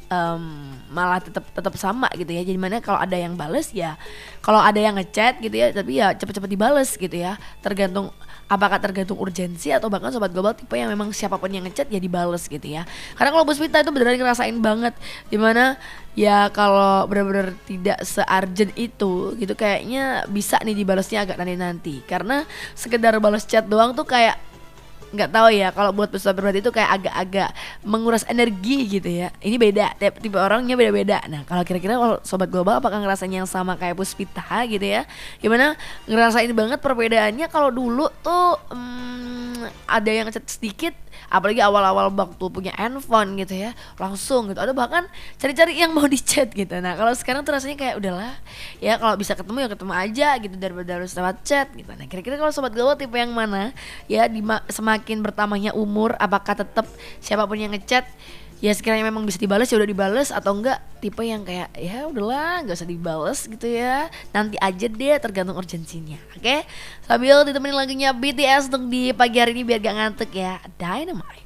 malah tetap sama gitu ya. Jadi mana kalau ada yang bales ya, kalau ada yang ngechat gitu ya, tapi ya cepet-cepet dibales gitu ya. Tergantung urgensi atau bahkan sobat global tipe yang memang siapapun yang ngechat ya dibales gitu ya. Karena kalau Puspita itu beneran ngerasain banget dimana ya kalau bener-bener tidak se-urgent itu gitu kayaknya bisa nih dibalesnya agak nanti-nanti. Karena sekedar balas chat doang tuh kayak nggak tahu ya, kalau buat Puspita pribadi itu kayak agak-agak menguras energi gitu ya. Ini beda, tipe orangnya beda-beda. Nah kalau kira-kira kalau sobat global apakah ngerasain yang sama kayak Puspita gitu ya? Gimana ngerasain banget perbedaannya kalau dulu tuh ada yang chat sedikit, apalagi awal-awal waktu punya handphone gitu ya, langsung gitu. Ada bahkan cari-cari yang mau di chat gitu. Nah kalau sekarang tuh rasanya kayak udahlah ya, kalau bisa ketemu ya ketemu aja gitu daripada harus lewat chat gitu. Nah kira-kira kalau sobat global tipe yang mana ya? Semakin bertambahnya umur, apakah tetap siapapun yang ngechat ya sekiranya memang bisa dibales ya udah dibales, atau enggak tipe yang kayak ya udahlah nggak usah dibales gitu ya, nanti aja deh tergantung urgensinya. Oke, sambil ditemenin lagunya BTS untuk di pagi hari ini biar gak ngantuk ya, Dynamite.